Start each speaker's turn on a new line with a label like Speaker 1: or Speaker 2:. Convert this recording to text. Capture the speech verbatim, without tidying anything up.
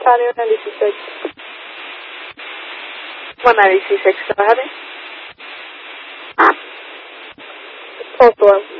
Speaker 1: Charlie one ninety-six.
Speaker 2: one ninety-six, go ahead.
Speaker 1: Fourth one.